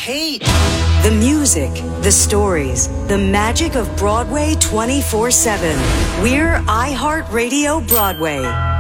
hate. The music, the stories, the magic of Broadway 24/7. We're iHeartRadio Broadway.